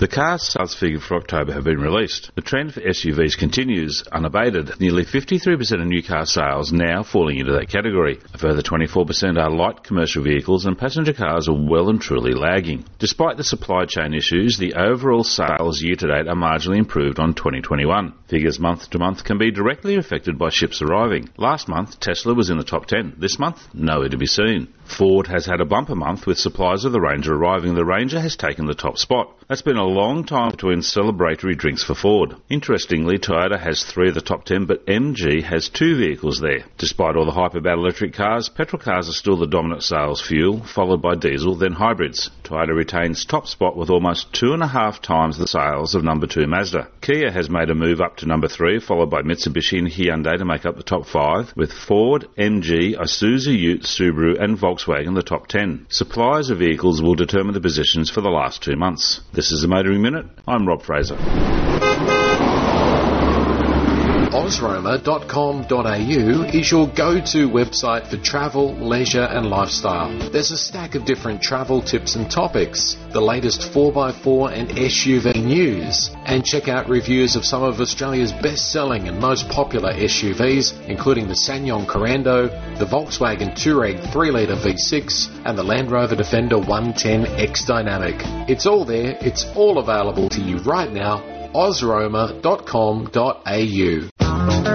The car sales figures for October have been released. The trend for SUVs continues unabated. Nearly 53% of new car sales now falling into that category. A further 24% are light commercial vehicles, and passenger cars are well and truly lagging. Despite the supply chain issues, the overall sales year-to-date are marginally improved on 2021. Figures month to month can be directly affected by ships arriving. Last month, Tesla was in the top 10. This month, nowhere to be seen. Ford has had a bumper month with supplies of the Ranger arriving. The Ranger has taken the top spot. That's been a long time between celebratory drinks for Ford. Interestingly, Toyota has 3 of the top 10, but MG has 2 vehicles there. Despite all the hype about electric cars, petrol cars are still the dominant sales fuel, followed by diesel, then hybrids. Toyota retains top spot with almost 2.5 times the sales of number 2 Mazda. Kia has made a move up to number 3, followed by Mitsubishi and Hyundai to make up the top 5, with Ford, MG, Isuzu Ute, Subaru and Volkswagen the top 10. Suppliers of vehicles will determine the positions for the last 2 months. This is the Motoring Minute. I'm Rob Fraser. Ozroma.com.au is your go-to website for travel, leisure and lifestyle. There's a stack of different travel tips and topics, the latest 4x4 and SUV news, and check out reviews of some of Australia's best-selling and most popular SUVs, including the Sanyong Corando, the Volkswagen Touareg 3-litre V6 and the Land Rover Defender 110 X Dynamic. It's all there, it's all available to you right now. Ozroma.com.au